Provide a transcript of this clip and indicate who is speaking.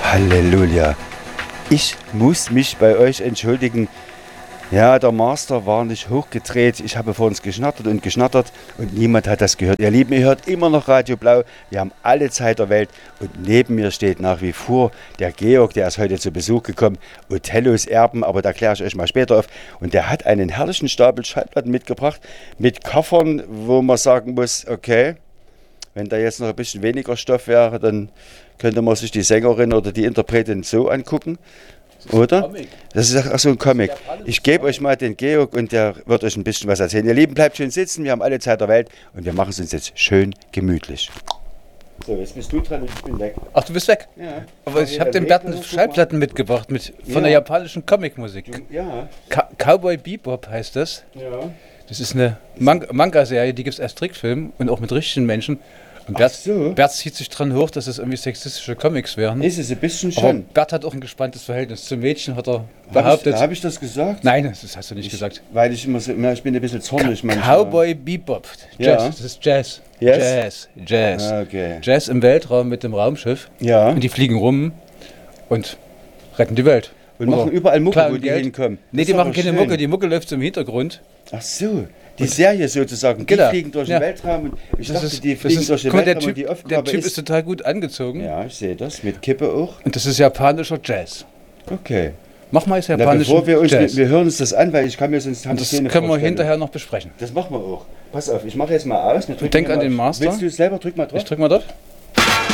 Speaker 1: Halleluja. Ich muss mich bei euch entschuldigen. Ja, der Master war nicht hochgedreht. Ich habe vor uns geschnattert und niemand hat das gehört. Ihr Lieben, ihr hört immer noch Radio Blau. Wir haben alle Zeit der Welt und neben mir steht nach wie vor der Georg, der ist heute zu Besuch gekommen. Othellos Erben, aber da kläre ich euch mal später auf. Und der hat einen herrlichen Stapel Schallplatten mitgebracht mit Koffern, wo man sagen muss, okay, wenn da jetzt noch ein bisschen weniger Stoff wäre, dann könnte man sich die Sängerin oder die Interpretin so angucken. Oder? Das ist auch so ein Comic. Ich gebe euch mal den Georg und der wird euch ein bisschen was erzählen. Ihr Lieben, bleibt schön sitzen, wir haben alle Zeit der Welt und wir machen es uns jetzt schön gemütlich. So, jetzt bist du dran und ich bin weg.
Speaker 2: Ach, du bist weg?
Speaker 1: Ja.
Speaker 2: Aber ich habe dem Bert Schallplatten mitgebracht von der japanischen Comicmusik.
Speaker 1: Ja.
Speaker 2: Cowboy Bebop heißt das.
Speaker 1: Ja.
Speaker 2: Das ist eine Manga-Serie, die gibt es als Trickfilm und auch mit richtigen Menschen. Und Bert zieht sich dran hoch, dass es irgendwie sexistische Comics wären.
Speaker 1: Ist es ein bisschen
Speaker 2: Aber
Speaker 1: schon.
Speaker 2: Bert hat auch ein gespanntes Verhältnis zum Mädchen, hat er behauptet.
Speaker 1: Habe ich das gesagt?
Speaker 2: Nein, das hast du nicht gesagt.
Speaker 1: Weil ich immer so, ich bin ein bisschen zornig manchmal.
Speaker 2: Cowboy Bebop. Jazz,
Speaker 1: Ja.
Speaker 2: das ist Jazz.
Speaker 1: Yes?
Speaker 2: Jazz.
Speaker 1: Okay.
Speaker 2: Jazz im Weltraum mit dem Raumschiff.
Speaker 1: Ja.
Speaker 2: Und die fliegen rum und retten die Welt.
Speaker 1: Und machen überall Mucke,
Speaker 2: Klar,
Speaker 1: wo
Speaker 2: und
Speaker 1: die
Speaker 2: Geld.
Speaker 1: hinkommen.
Speaker 2: Nee,
Speaker 1: Das
Speaker 2: die
Speaker 1: ist
Speaker 2: machen
Speaker 1: aber
Speaker 2: keine
Speaker 1: schön.
Speaker 2: Mucke, die Mucke läuft im Hintergrund.
Speaker 1: Ach so, die Serie sozusagen.
Speaker 2: Genau.
Speaker 1: Die fliegen durch den
Speaker 2: Ja.
Speaker 1: Weltraum. Und ich
Speaker 2: Das
Speaker 1: dachte,
Speaker 2: ist,
Speaker 1: die fliegen durch den
Speaker 2: guck mal,
Speaker 1: Weltraum und die
Speaker 2: der
Speaker 1: Aufgabe
Speaker 2: Typ ist total gut angezogen.
Speaker 1: Ja, ich sehe das. Mit Kippe auch.
Speaker 2: Und das ist japanischer Jazz.
Speaker 1: Okay.
Speaker 2: Mach mal jetzt
Speaker 1: Na,
Speaker 2: japanischen
Speaker 1: bevor
Speaker 2: Jazz.
Speaker 1: wir hören uns das an, weil ich kann mir sonst
Speaker 2: Und das können wir hinterher noch besprechen.
Speaker 1: Das machen wir auch. Pass auf, ich mache jetzt mal aus.
Speaker 2: Denk an den Master.
Speaker 1: Willst du es selber? Drück mal drauf.
Speaker 2: Ich drück mal dort.